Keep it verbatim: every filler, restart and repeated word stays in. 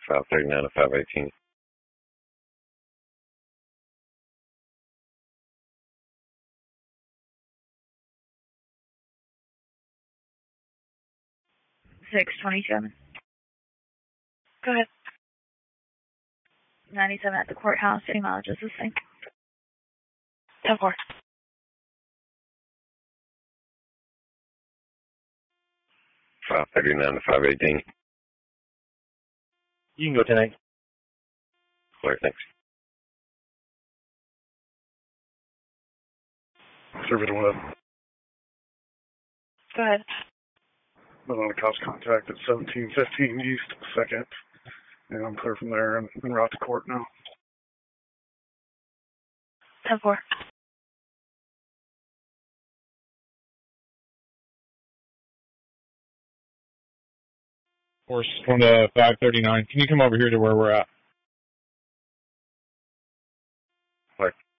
five thirty-nine to five eighteen. six twenty-seven. Go ahead. ninety-seven at the courthouse. Any mileage is the same. ten four. five thirty-nine to five eighteen. You can go ten eight. Clear, thanks. Survey Web. Go ahead. Been on a cops contact at seventeen fifteen East second. And I'm clear from there and en route to court now. ten four. Horse going to five thirty-nine. Can you come over here to where we're at? Clear.